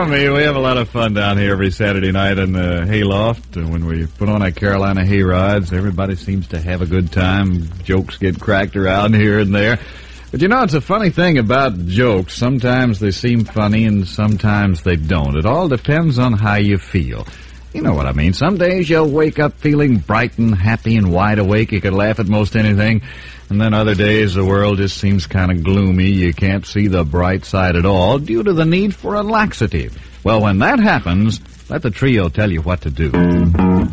me, we have a lot of fun down here every Saturday night in the hayloft. When we put on our Carolina hay rides, everybody seems to have a good time. Jokes get cracked around here and there. But you know, it's a funny thing about jokes. Sometimes they seem funny and sometimes they don't. It all depends on how you feel. You know what I mean. Some days you'll wake up feeling bright and happy and wide awake. You could laugh at most anything. And then other days the world just seems kind of gloomy. You can't see the bright side at all due to the need for a laxative. Well, when that happens, let the trio tell you what to do.